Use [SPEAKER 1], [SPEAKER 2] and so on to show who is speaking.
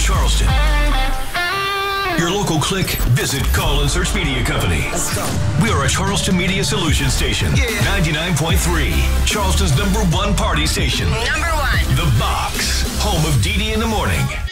[SPEAKER 1] Charleston. Your local click, visit, call, and search media company.
[SPEAKER 2] Let's go.
[SPEAKER 1] We are a Charleston Media Solutions station. 99.3. Charleston's #1 party station.
[SPEAKER 3] #1.
[SPEAKER 1] The Box. Home of Dee Dee in the Morning.